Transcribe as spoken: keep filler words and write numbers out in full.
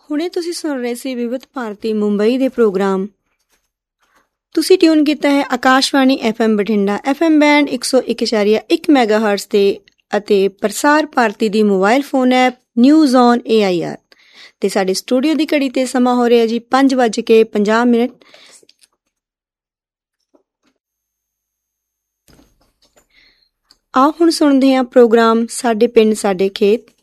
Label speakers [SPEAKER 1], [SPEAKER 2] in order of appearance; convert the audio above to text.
[SPEAKER 1] ਹੁਣੇ ਤੁਸੀਂ ਸੁਣ ਰਹੇ ਸੀ ਵਿਵਧ ਭਾਰਤੀ ਮੁੰਬਈ ਦੇ ਪ੍ਰੋਗਰਾਮ। ਤੁਸੀਂ ਟਿਊਨ ਕੀਤਾ ਹੈ Akashvani F M Bathinda, F M band ਇੱਕ ਸੌ ਇੱਕ ਇਸ਼ਾਰੀਆ ਇੱਕ ਮੈਗਾ ਹਰਟਜ਼ ਤੇ ਅਤੇ ਪ੍ਰਸਾਰ ਭਾਰਤੀ ਦੀ mobile phone app news on A I R. ਤੇ ਸਾਡੇ ਸਟੂਡੀਓ ਦੀ ਘੜੀ ਤੇ ਸਮਾਂ ਹੋ ਰਿਹਾ ਜੀ ਪੰਜ ਵੱਜ ਕੇ ਪੰਜਾਹ ਮਿੰਟ। ਆਓ ਹੁਣ ਸੁਣਦੇ ਹਾਂ ਪ੍ਰੋਗਰਾਮ ਸਾਡੇ ਪਿੰਡ ਸਾਡੇ ਖੇਤ।